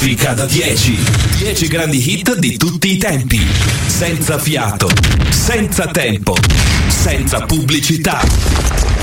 Classifica da 10. 10 grandi hit di tutti i tempi. Senza fiato, senza tempo, senza pubblicità.